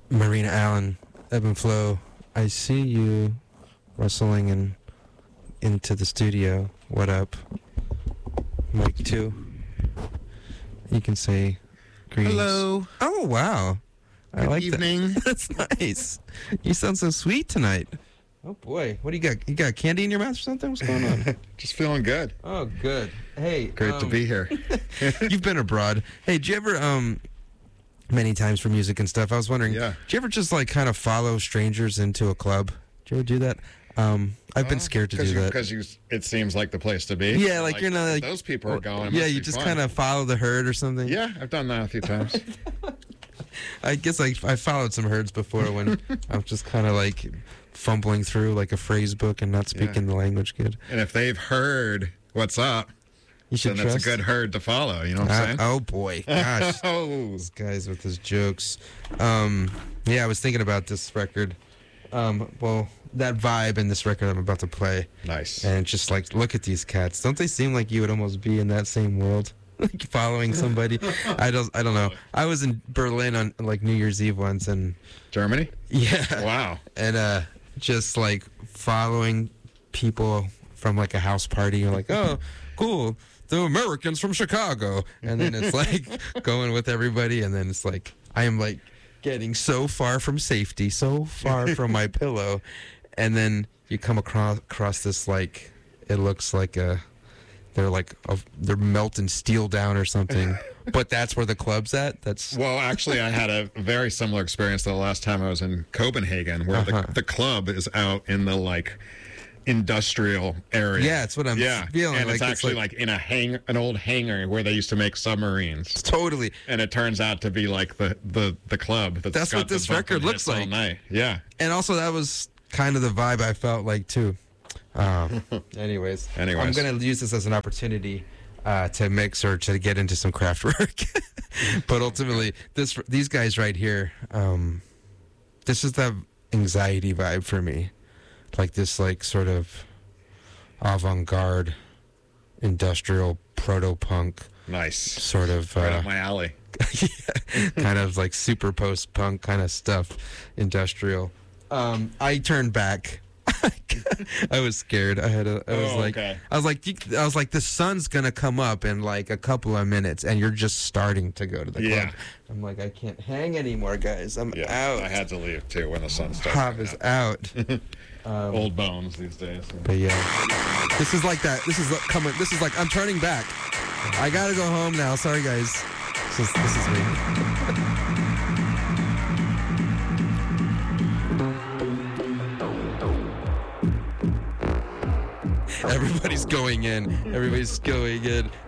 Marina Allen, Ebb and Flow. I see you rustling into the studio. What up? Mic 2. You can say greetings. Hello. Oh, wow. I Good like evening. that. That's nice. You sound so sweet tonight. Oh, boy. What do you got? You got candy in your mouth or something? What's going on? Just feeling good. Oh, good. Hey. Great to be here. You've been abroad. Hey, did you ever, many times for music and stuff, I was wondering, Yeah. did you ever just, like, kind of follow strangers into a club? Did you ever do that? I've been scared to do that. Because it seems like the place to be. Yeah, like you're not like... Those people are going. Yeah, you just kind of follow the herd or something. Yeah, I've done that a few times. I guess I followed some herds before when I was just kind of like fumbling through like a phrase book and not speaking the language good. And if they've heard what's up, you should then trust. that's a good herd to follow. You know what I'm saying? Oh, boy. Gosh. Oh. This guy's with his jokes. Yeah, I was thinking about this record. Well, that vibe in this record I'm about to play. Nice. And it's just like, look at these cats. Don't they seem like you would almost be in that same world? Like following somebody. I don't know. I was in Berlin on like New Year's Eve once and Germany? yeah. Wow. And just like following people from like a house party. You're like, oh, cool. The Americans from Chicago. And then it's like going with everybody. And then it's like, I am like getting so far from safety, so far from my pillow. And then you come across this, like, it looks like they're melting steel down or something. But that's where the club's at? Well, actually, I had a very similar experience the last time I was in Copenhagen, where the club is out in the, like, industrial area. Yeah, it's what I'm feeling. And like, it's actually like in an old hangar where they used to make submarines. Totally. And it turns out to be like the club. That's what this record looks like. All night. Yeah. And also that was kind of the vibe I felt like too. Anyways, I'm going to use this as an opportunity to mix or to get into some craft work. But ultimately, these guys right here, this is the anxiety vibe for me. Like this, like, sort of avant-garde, industrial, proto-punk. Nice. Sort of... right up my alley. Yeah, kind of like super post-punk kind of stuff, industrial. I turned back. I was scared. I was like, the sun's gonna come up in like a couple of minutes, and you're just starting to go to the club. I'm like, I can't hang anymore, guys. I'm out. I had to leave too when the sun started. Pop is out. Old bones these days. But yeah, this is like that. This is like I'm turning back. I gotta go home now. Sorry, guys. This is me. Everybody's going in. Everybody's going in.